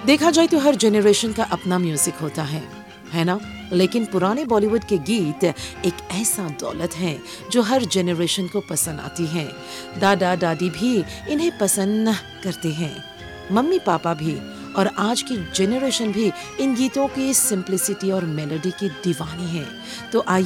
देखा जाए तो हर जनरेशन का अपना म्यूजिक होता है ना। लेकिन पुराने बॉलीवुड के गीत एक ऐसा दौलत है जो हर जनरेशन को पसंद आती है। दादा दादी भी इन्हें पसंद करते हैं, मम्मी पापा भी, और आज की जनरेशन भी इन गीतों की सिंप्लिसिटी और मेलोडी की दीवानी है। तो आइए